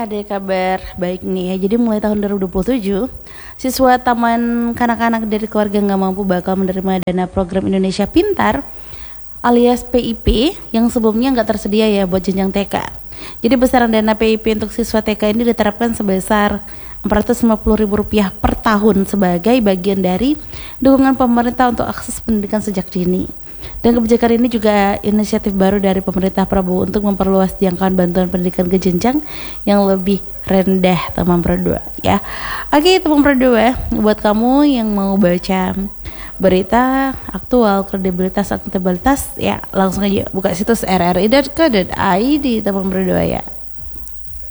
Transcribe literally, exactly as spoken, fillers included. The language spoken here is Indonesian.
ada kabar baik nih ya. Jadi mulai tahun dua ribu dua puluh tujuh, siswa Taman Kanak-kanak dari keluarga nggak mampu bakal menerima dana program Indonesia Pintar alias P I P yang sebelumnya nggak tersedia ya buat jenjang T K. Jadi besaran dana P I P untuk siswa T K ini diterapkan sebesar empat ratus lima puluh ribu rupiah per tahun sebagai bagian dari dukungan pemerintah untuk akses pendidikan sejak dini. Dan kebijakan ini juga inisiatif baru dari pemerintah Prabowo untuk memperluas jangkauan bantuan pendidikan ke jenjang yang lebih rendah, teman berdua ya. Oke teman berdua, buat kamu yang mau baca berita aktual, kredibilitas, akuntabilitas ya, langsung aja buka situs r r i dot co dot i d teman berdua ya.